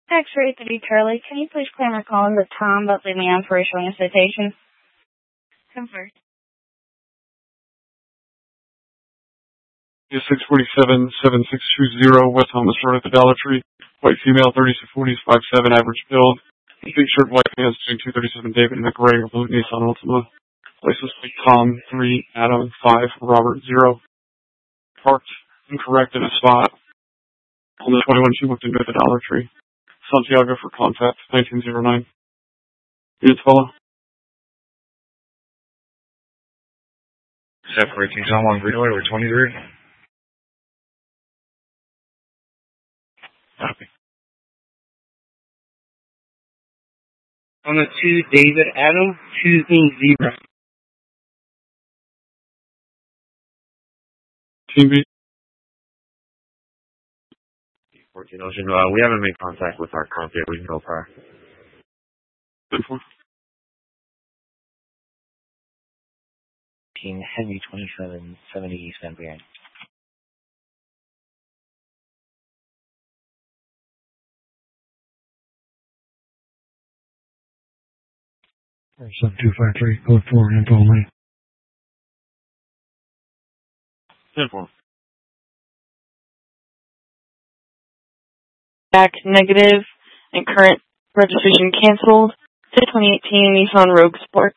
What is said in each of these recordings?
X-ray 3 Charlie, can you please claim a call with Tom but leave me on for issuing a citation? Confirm. Is 647-7620 West Thomas Road at the Dollar Tree. White female, 3640s, 5'7", average build. Pink shirt, black pants, doing 237 David in a gray or blue Nissan Altima. License plate Tom 3, Adam 5, Robert 0. Parked incorrect in a spot on the 21 she booked into the Dollar Tree. Santiago for contact, 1909. Units follow. Separating John 1 Greenway, we're 23. Copy. On the 2, David Adam, choosing 0. Team B. 14 Ocean, we haven't made contact with our comp yet. We can go prior. 10-4. Henry 2770 East Van Buren. Or 7253, code 4, info only. 10-4. Back negative and current registration canceled. To 2018 Nissan Rogue Sport.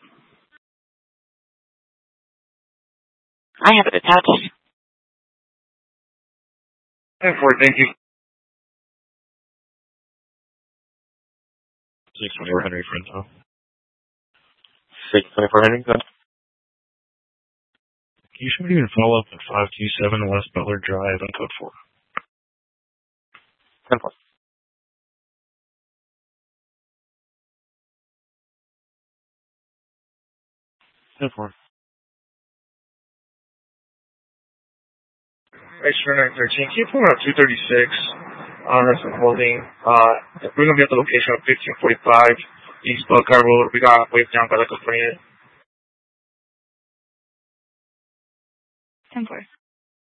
I have it attached. 10-4, thank you. 624 Henry Fronto. 624 Henry, go ahead. Can you show me a follow-up at 527 West Butler Drive on code 4? 10-4. 10-4. Extra 913. Can you pull me up 236? That's some holding. We're going to be at the location of 1545 East Buckeye Road. We got wave down by like a 28. 10-4.